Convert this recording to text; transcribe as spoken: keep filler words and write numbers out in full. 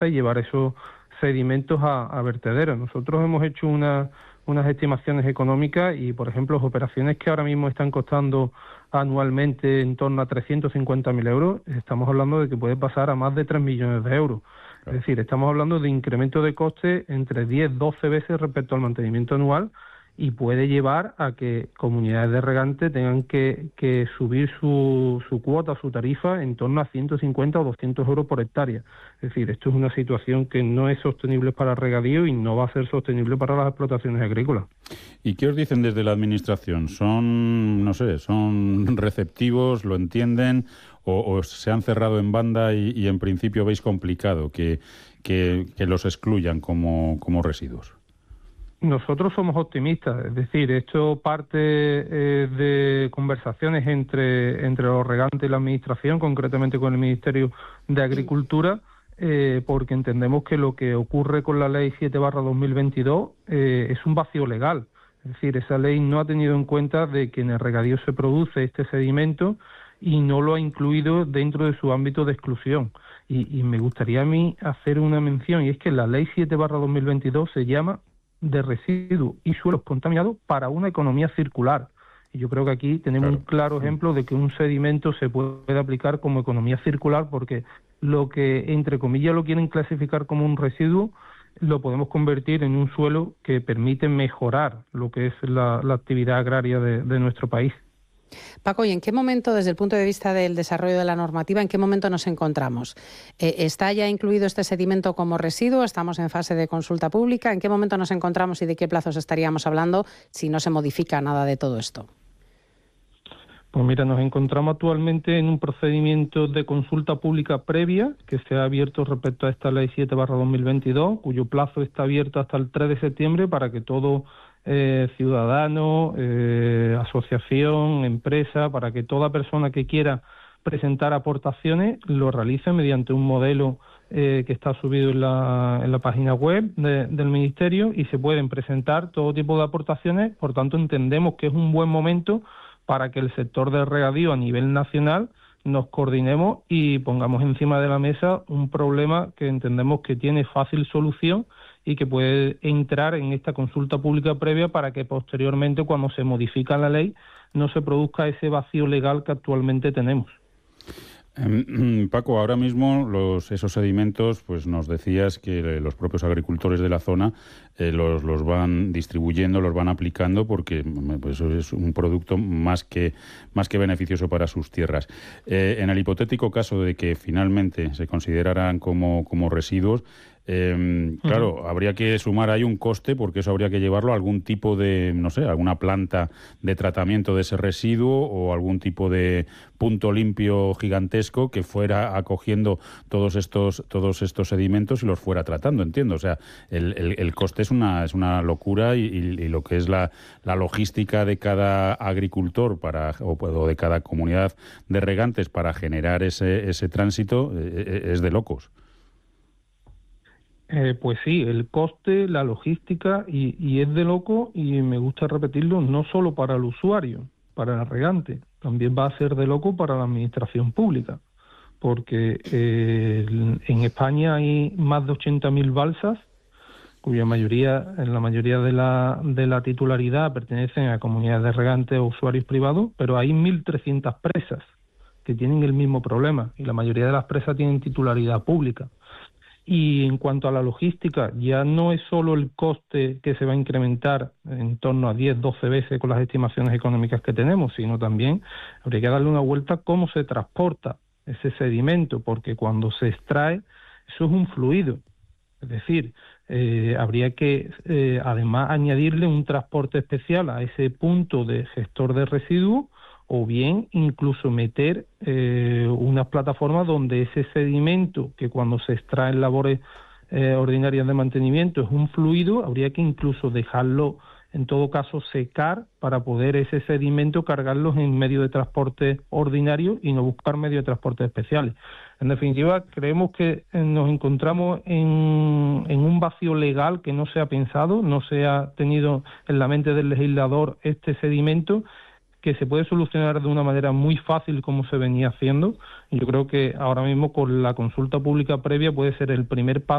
y llevar esos sedimentos a, a vertederos. Nosotros hemos hecho una, unas estimaciones económicas y, por ejemplo, las operaciones que ahora mismo están costando anualmente en torno a trescientos cincuenta mil euros, estamos hablando de que puede pasar a más de tres millones de euros. Claro. Es decir, estamos hablando de incremento de coste entre diez, doce veces respecto al mantenimiento anual, y puede llevar a que comunidades de regantes tengan que, que subir su, su cuota, su tarifa, en torno a ciento cincuenta o doscientos euros por hectárea. Es decir, esto es una situación que no es sostenible para el regadío y no va a ser sostenible para las explotaciones agrícolas. ¿Y qué os dicen desde la Administración? ¿Son, no sé, son receptivos, lo entienden, o, o se han cerrado en banda y, y en principio veis complicado que, que, que los excluyan como, como residuos? Nosotros somos optimistas, es decir, esto parte eh, de conversaciones entre, entre los regantes y la Administración, concretamente con el Ministerio de Agricultura, eh, porque entendemos que lo que ocurre con la Ley siete barra dos mil veintidós eh, es un vacío legal. Es decir, esa ley no ha tenido en cuenta de que en el regadío se produce este sedimento y no lo ha incluido dentro de su ámbito de exclusión. Y, y me gustaría a mí hacer una mención, y es que la Ley siete barra dos mil veintidós se llama de residuos y suelos contaminados para una economía circular. Y yo creo que aquí tenemos claro. un claro ejemplo de que un sedimento se puede aplicar como economía circular, porque lo que, entre comillas, lo quieren clasificar como un residuo, lo podemos convertir en un suelo que permite mejorar lo que es la, la actividad agraria de, de nuestro país. Paco, ¿y en qué momento, desde el punto de vista del desarrollo de la normativa, en qué momento nos encontramos? Eh, ¿Está ya incluido este sedimento como residuo? ¿Estamos en fase de consulta pública? ¿En qué momento nos encontramos y de qué plazos estaríamos hablando si no se modifica nada de todo esto? Pues mira, nos encontramos actualmente en un procedimiento de consulta pública previa que se ha abierto respecto a esta Ley siete barra dos mil veintidós, cuyo plazo está abierto hasta el tres de septiembre para que todo Eh, ciudadano, eh, asociación, empresa, para que toda persona que quiera presentar aportaciones lo realice mediante un modelo eh, que está subido en la, en la página web de, del Ministerio, y se pueden presentar todo tipo de aportaciones. Por tanto, entendemos que es un buen momento para que el sector del regadío a nivel nacional nos coordinemos y pongamos encima de la mesa un problema que entendemos que tiene fácil solución y que puede entrar en esta consulta pública previa para que posteriormente, cuando se modifica la ley, no se produzca ese vacío legal que actualmente tenemos. Eh, Paco, ahora mismo los, esos sedimentos, pues nos decías que los propios agricultores de la zona eh, los, los van distribuyendo, los van aplicando, porque pues, es un producto más que, más que beneficioso para sus tierras. Eh, en el hipotético caso de que finalmente se consideraran como, como residuos, Eh, claro, uh-huh. habría que sumar ahí un coste, porque eso habría que llevarlo a algún tipo de, no sé, alguna planta de tratamiento de ese residuo o algún tipo de punto limpio gigantesco que fuera acogiendo todos estos todos estos sedimentos y los fuera tratando, entiendo. O sea, el, el, el coste es una es una locura y, y, y lo que es la, la logística de cada agricultor para o, o de cada comunidad de regantes para generar ese, ese tránsito eh, es de locos. Eh, pues sí, el coste, la logística, y, y es de loco, y me gusta repetirlo, no solo para el usuario, para el regante, también va a ser de loco para la administración pública, porque eh, en España hay más de ochenta mil balsas, cuya mayoría, en la mayoría de la, de la titularidad pertenecen a comunidades de regantes o usuarios privados, pero hay mil trescientas presas que tienen el mismo problema, y la mayoría de las presas tienen titularidad pública. Y en cuanto a la logística, ya no es solo el coste que se va a incrementar en torno a diez, doce veces con las estimaciones económicas que tenemos, sino también habría que darle una vuelta a cómo se transporta ese sedimento, porque cuando se extrae, eso es un fluido. Es decir, eh, habría que eh, además añadirle un transporte especial a ese punto de gestor de residuos, o bien incluso meter eh, unas plataformas donde ese sedimento, que cuando se extrae en labores eh, ordinarias de mantenimiento es un fluido, habría que incluso dejarlo, en todo caso, secar para poder ese sedimento cargarlos en medio de transporte ordinario y no buscar medios de transporte especiales. En definitiva, creemos que nos encontramos en, en un vacío legal que no se ha pensado, no se ha tenido en la mente del legislador este sedimento, que se puede solucionar de una manera muy fácil como se venía haciendo. Yo creo que ahora mismo con la consulta pública previa puede ser el primer paso